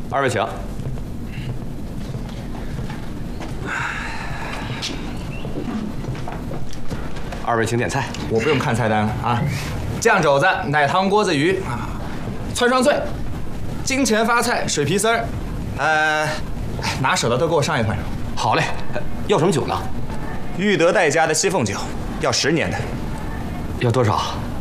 二位请。二位请点菜。 我不用看菜单了啊。酱肘子、奶汤锅子鱼啊，串双脆，金钱发菜、水皮丝儿，拿手的都给我上一款。 好嘞，要什么酒呢？ 裕德代家的西凤酒，要10年的。 要多少